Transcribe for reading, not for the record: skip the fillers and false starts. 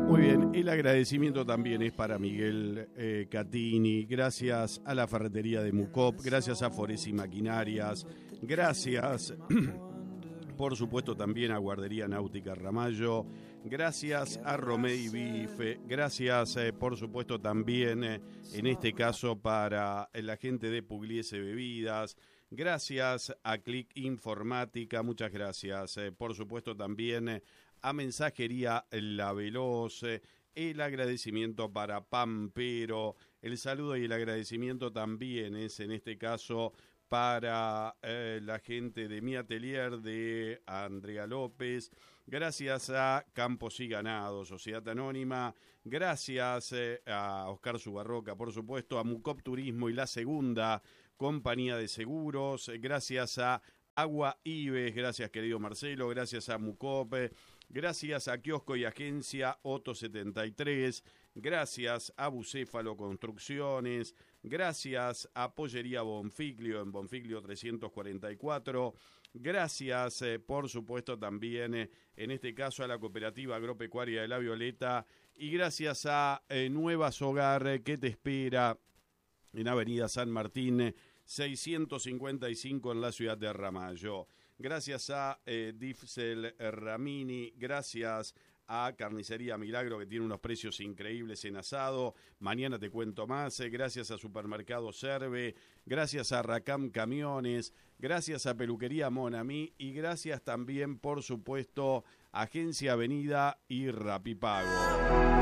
Muy bien, el agradecimiento también es para Miguel Catini, gracias a la ferretería de Mucop, gracias a Foresi Maquinarias, gracias por supuesto también a Guardería Náutica Ramallo, gracias a Romei Bife, gracias por supuesto también en este caso para la gente de Pugliese Bebidas, gracias a Click Informática, muchas gracias, por supuesto también a Mensajería La Veloz, el agradecimiento para Pampero, el saludo y el agradecimiento también es en este caso para la gente de Mi Atelier de Andrea López, gracias a Campos y Ganados, Sociedad Anónima, gracias a Oscar Subarroca, por supuesto, a Mucop Turismo y La Segunda Compañía de Seguros, gracias a Agua Ives, gracias querido Marcelo, gracias a Mucop, gracias a Kiosco y Agencia Otto 73, gracias a Bucéfalo Construcciones, gracias a Pollería Bonfiglio en Bonfiglio 344, gracias por supuesto también en este caso a la Cooperativa Agropecuaria de La Violeta y gracias a Nuevas Hogar que te espera en Avenida San Martín 655 en la ciudad de Ramallo. Gracias a Difsel Ramini, gracias a Carnicería Milagro que tiene unos precios increíbles en asado. Mañana te cuento más. Gracias a Supermercado Serve, gracias a Racam Camiones, gracias a Peluquería Monami y gracias también, por supuesto, Agencia Avenida y Rapipago.